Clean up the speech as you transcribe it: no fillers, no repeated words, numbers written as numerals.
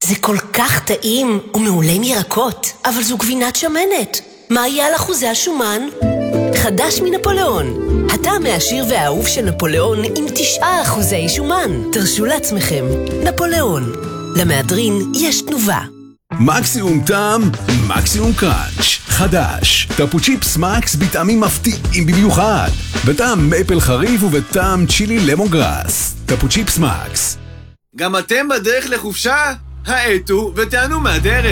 זה כל כך טעים ומעולה עם ירקות, אבל זו גבינת שמנת. מה יהיה על אחוזי השומן? חדש מנפוליאון. הטעם העשיר והאהוב של נפוליאון עם 9% שומן. תרשו לעצמכם. נפוליאון. למהדרין יש תנובה. מקסימום טעם, מקסימום קראנץ'. חדש. טפו צ'יפס מקס בטעמים מפתיעים במיוחד. בטעם מייפל חריף ובטעם צ'ילי למונגרס. טפו צ'יפס מקס. גם אתם בדרך לחופשה? האטו ותענו מהדרך.